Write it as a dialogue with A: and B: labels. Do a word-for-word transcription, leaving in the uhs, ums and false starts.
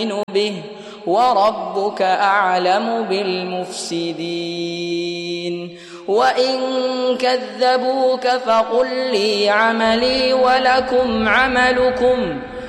A: به وربك أعلم بالمفسدين وإن كذبوك فقل لي عملي ولكم عملكم